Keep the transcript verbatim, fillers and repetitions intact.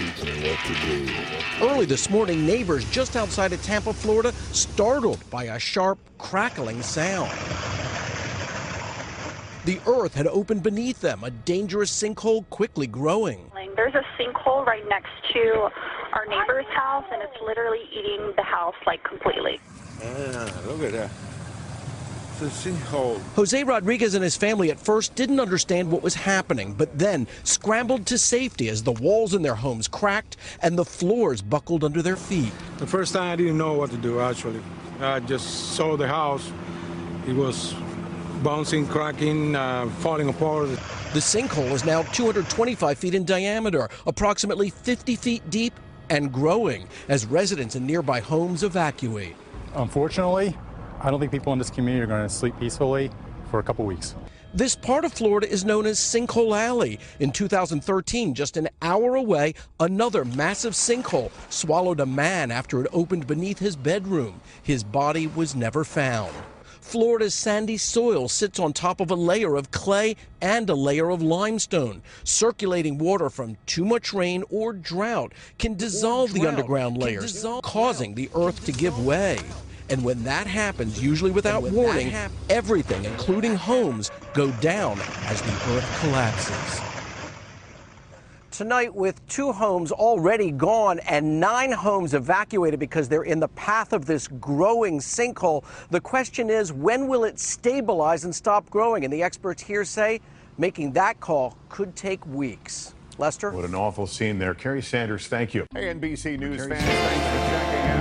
thinking what to do. Early this morning, neighbors just outside of Tampa, Florida, startled by a sharp, crackling sound. The earth had opened beneath them, a dangerous sinkhole quickly growing. There's a sinkhole right next to our neighbor's house, and it's literally eating the house, like, completely. Ah, look at that. It's a sinkhole. Jose Rodriguez and his family at first didn't understand what was happening, but then scrambled to safety as the walls in their homes cracked and the floors buckled under their feet. The first time I didn't know what to do, actually. I just saw the house. It was bouncing, cracking, uh, falling apart. The sinkhole is now two hundred twenty-five feet in diameter, approximately fifty feet deep, and growing as residents in nearby homes evacuate. Unfortunately, I don't think people in this community are going to sleep peacefully for a couple weeks. This part of Florida is known as Sinkhole Alley. In two thousand thirteen, just an hour away, another massive sinkhole swallowed a man after it opened beneath his bedroom. His body was never found. Florida's sandy soil sits on top of a layer of clay and a layer of limestone. Circulating water from too much rain or drought can dissolve the underground layers, causing the earth to give way. And when that happens, usually without warning, everything, including homes, go down as the earth collapses. Tonight, with two homes already gone and nine homes evacuated because they're in the path of this growing sinkhole, the question is, when will it stabilize and stop growing? And the experts here say making that call could take weeks. Lester? What an awful scene there. Kerry Sanders, thank you. Hey, N B C News fans, thanks for checking out.